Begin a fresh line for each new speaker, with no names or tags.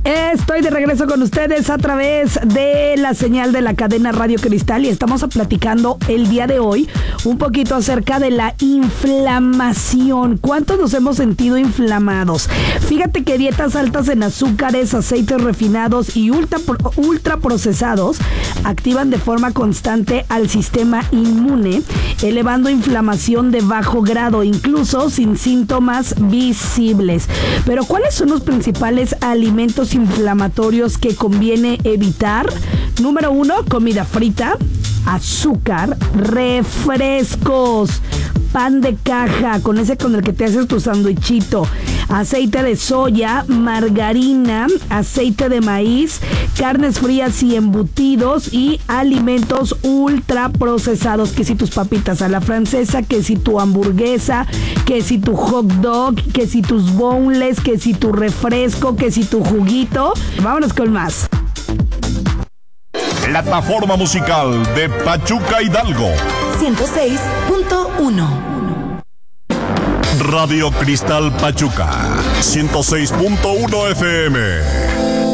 Estoy de regreso con ustedes a través de la señal de la cadena Radio Cristal y estamos platicando el día de hoy un poquito acerca de la inflamación. ¿Cuántos nos hemos sentido inflamados? Fíjate que dietas altas en azúcares, aceites refinados y ultra procesados activan de forma constante al sistema inmune, elevando inflamación de bajo grado, incluso sin síntomas visibles. Pero ¿cuáles son los principales alimentos inflamatorios que conviene evitar? Número 1, comida frita, azúcar, refrescos, pan de caja, con ese con el que te haces tu sandwichito, aceite de soya, margarina, aceite de maíz, carnes frías y embutidos y alimentos ultra procesados, que si tus papitas a la francesa, que si tu hamburguesa, que si tu hot dog, que si tus boneless, que si tu refresco, que si tu juguito. Vámonos con más.
Plataforma musical de Pachuca Hidalgo
106.1.
Radio Cristal Pachuca 106.1 FM.